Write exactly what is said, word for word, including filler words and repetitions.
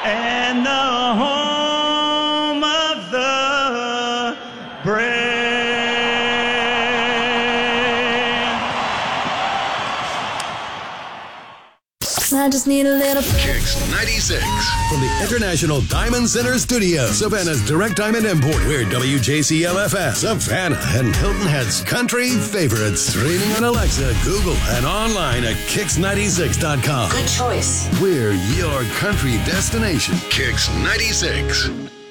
and the home of the brave. I just need a little Kicks ninety-six. From the International Diamond Center Studio, Savannah's direct diamond import. We're W J C L F S, Savannah, and Hilton Head's country favorites. Streaming on Alexa, Google, and online at kicks ninety-six dot com. Good choice. We're your country destination. Kicks ninety-six.